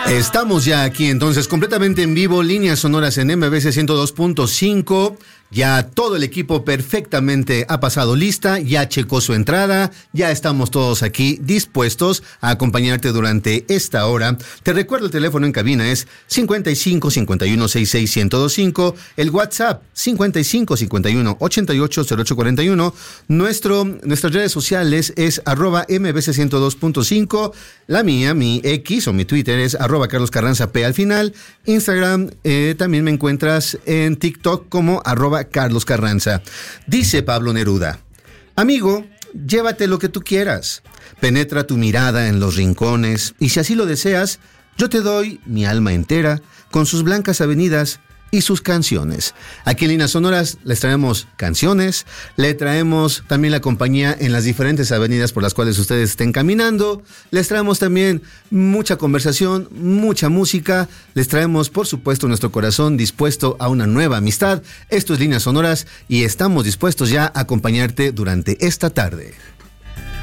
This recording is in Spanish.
Estamos ya aquí entonces completamente en vivo, líneas sonoras en MBC 102.5. Ya todo el equipo perfectamente ha pasado lista, ya checó su entrada, ya estamos todos aquí dispuestos a acompañarte durante esta hora. Te recuerdo, el teléfono en cabina es 55 51 66 1025, el WhatsApp 55 51 88 08 41, nuestras redes sociales es @MBC 102.5, la mía, mi X o mi Twitter es @Carlos Carranza P al final, Instagram también me encuentras en TikTok como @Carlos Carranza. Dice Pablo Neruda: amigo, llévate lo que tú quieras, penetra tu mirada en los rincones, y si así lo deseas, yo te doy mi alma entera, con sus blancas avenidas y sus canciones. Aquí en Líneas Sonoras les traemos canciones, le traemos también la compañía en las diferentes avenidas por las cuales ustedes estén caminando, les traemos también mucha conversación, mucha música, les traemos por supuesto nuestro corazón dispuesto a una nueva amistad. Esto es Líneas Sonoras y estamos dispuestos ya a acompañarte durante esta tarde.